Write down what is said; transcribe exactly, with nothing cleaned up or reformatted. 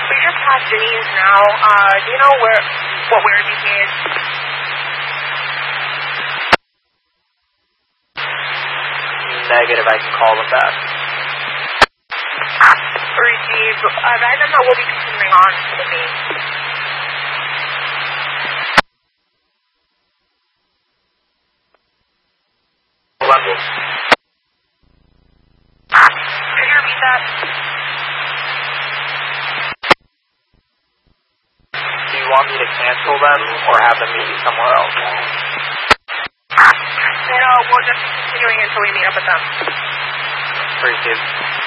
We just passed Denise now. Uh, do you know where, what Werribee is? Negative, I can call them back. Received. Uh, guys, I'm not will be continuing on to the main. Level. Could you repeat that? Do you want me to cancel them or have them meet you somewhere else? No, we'll just be continuing until we meet up with them. Appreciate it.